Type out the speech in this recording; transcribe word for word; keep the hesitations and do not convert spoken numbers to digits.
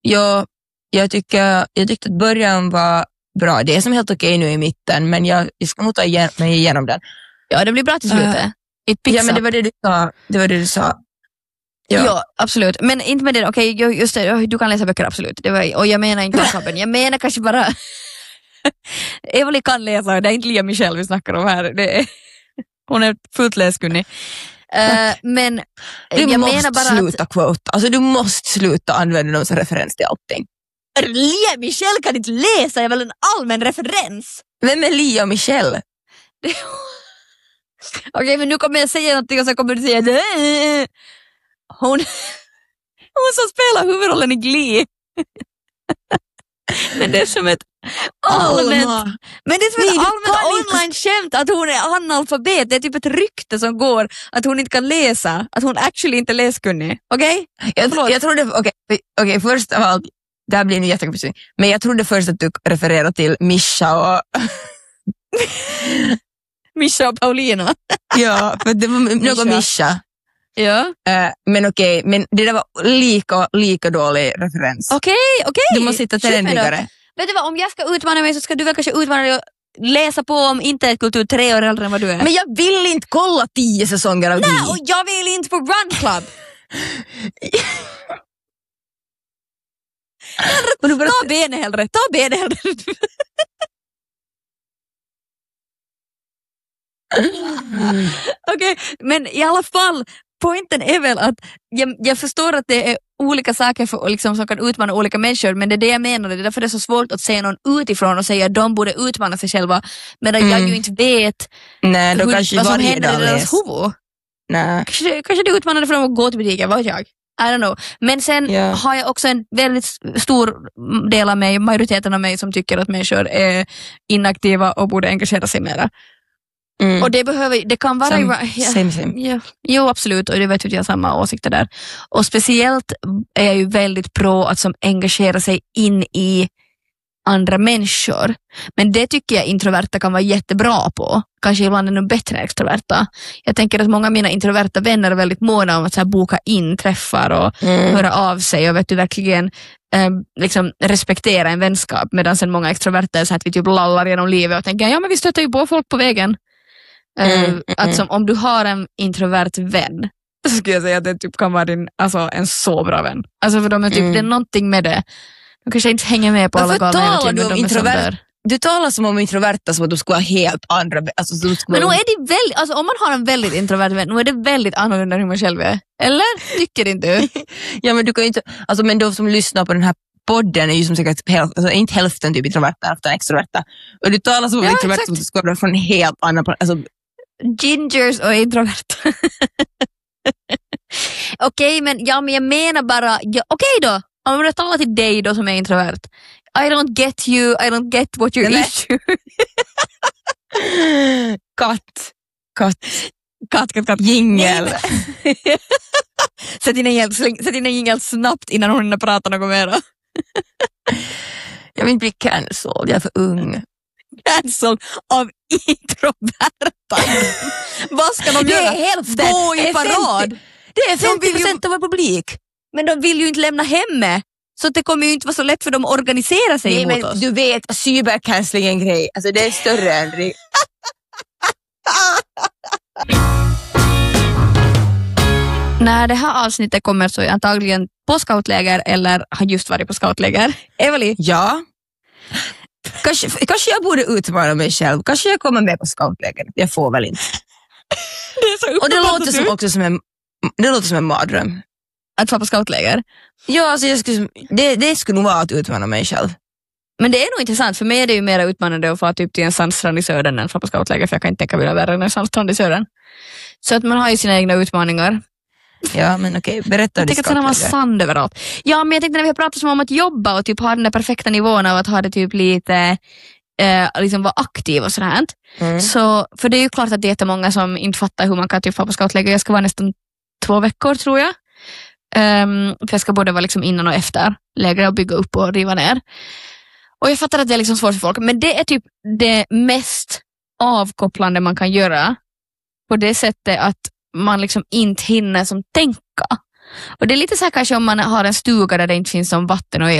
Ja, jag, tycker, jag tyckte att början var bra. Det är som helt okej nu i mitten, men jag, jag ska nog ta igen, mig igenom den. Ja, det blir bra till slutet. Uh, ja, men det var det du sa. Det var det du sa. Ja. ja, absolut. Men inte med det, okej, okay, just det, du kan läsa böcker, absolut. Det var, och jag menar inte Kabben, jag menar kanske bara Eveli kan läsa, det är inte Lia Michelle vi snackar om här. Det är, hon är fullt läskunnig. Uh, men du jag måste menar bara sluta att, quota. Alltså du måste sluta använda dem som referens till allting. Lia Michelle kan inte läsa, är väl en allmän referens. Vem är Lia Michelle? Okej, okay, men nu kommer jag säga någonting och så kommer du säga det. Hon, hon som spelar huvudrollen i Glee. Men det är som ett allmänt, Alma. men det är som ett allmänt online-skämt att hon är analfabet. Det är typ ett rykte som går att hon inte kan läsa, att hon actually inte är läskunnig. Okej? Okay? Jag, jag trodde, okej, okay, okay, först av allt, det här blir nu jättekonfusing, men jag trodde först att du refererade till Mischa och Mischa och Paulina. Ja, för det var något Mischa. Ja. Uh, men okej, okay, men det där var lika, lika dålig referens. Okej, okay, okej. Okay. Du måste hitta trendigare. Vet du vad, om jag ska utmana mig så ska du väl kanske utmana dig och läsa på om internetkultur tre år äldre än vad du är. Men jag vill inte kolla tio säsonger av Glee. Nej, och jag vill inte på Run Club. Ta benen hellre, ta benen hellre. Okej, okay, men i alla fall poängen är väl att jag, jag förstår att det är olika saker för, liksom, som kan utmana olika människor, men det är det jag menar, det är därför det är så svårt att se någon utifrån och säga att de borde utmana sig själva, medan mm. jag ju inte vet Nej, då hur, kanske vad som varje händer i deras huvud. Nej. Kanske, kanske det utmanade för dem att gå till butiken, vad vet jag? I don't know. Men sen yeah. har jag också en väldigt stor del av mig, majoriteten av mig som tycker att människor är inaktiva och borde engagera sig mera. Mm. Och det behöver, det kan vara Sam, ja, same, same. Ja, jo absolut, och det vet jag har samma åsikter där. Och speciellt är jag ju väldigt pro att som engagera sig in i andra människor. Men det tycker jag introverta kan vara jättebra på. Kanske ibland ännu bättre än extroverta. Jag tänker att många av mina introverta vänner är väldigt måna om att så här, boka in träffar och mm. höra av sig och vet du verkligen eh, liksom respektera en vänskap, medan sen många extroverta är så att vi typ lallar genom livet och tänker ja men vi stöter ju på folk på vägen. Mm, mm, att som, om du har en introvert vän så skulle jag säga att det typ kan vara din, alltså, en så bra vän. Alltså för de är typ, mm. det är någonting med det. De kanske inte hänger med på alla galna hela tiden, men de introvert, är du talar som om introverta som att du skulle ha helt andra alltså, skulle... Men nog är det väldigt, alltså, om man har en väldigt introvert vän, nu är det väldigt annorlunda hur man själv är. Eller? Tycker inte du? Ja men du kan ju inte, alltså men de som lyssnar på den här podden är ju som säkert häl- alltså, inte hälften typ introverta, hälften extroverta. Och du talar som om ja, introverta som att du skulle vara från en helt annan alltså gingers och introverta. Okej, okay, men, ja, men jag menar bara ja, okej okay då, om jag talar till dig då som är introvert. I don't get you, I don't get what you're issue. Katt. Katt. Katt, katt, katt. Jingel. Sätt in en jingel, sätt in en jingel snabbt innan hon hinner prata något mera. Jag vill inte bli cancelled, jag är för ung. Cancelled av introverta. Vad ska de det göra? Är hälften. Gå i parad. Det är femtio procent av vår publik. Men de vill ju inte lämna hemme. Så det kommer ju inte vara så lätt för dem att organisera sig Nej, emot men oss. Du vet, cybercancelling är en grej. Alltså det är större än det. När det här avsnittet kommer så är jag antagligen på scoutläger eller har just varit på scoutläger. Eveli? Ja. Kanske, kanske jag borde utmana mig själv. Kanske jag kommer med på scoutläger. Jag får väl inte. Det är så och det låter som också som en, det låter som en mardröm. Att vara på scoutläger? Ja, alltså jag skulle, det, det skulle nog vara att utmana mig själv. Men det är nog intressant. För mig är det ju mer utmanande att få typ till en sandstrand i södern än att få på scoutläger. För jag kan inte tänka mig det värre än en sandstrand i södern. Så att man har ju sina egna utmaningar. Ja, men okej, okay. Berätta. Jag tänker att det var sand överallt. Ja, men jag tänkte när vi har pratat om att jobba och typ ha den där perfekta nivån av att ha det typ lite eh, liksom vara aktiv och sådär. Mm. Så, för det är ju klart att det är jättemånga som inte fattar hur man kan typ få på scoutläger. Jag ska vara nästan två veckor tror jag. Um, för jag ska både vara liksom innan och efter läger och bygga upp och riva ner. Och jag fattar att det är liksom svårt för folk. Men det är typ det mest avkopplande man kan göra. På det sättet att man liksom inte hinner som tänka. Och det är lite så här kanske om man har en stuga där det inte finns någon vatten och el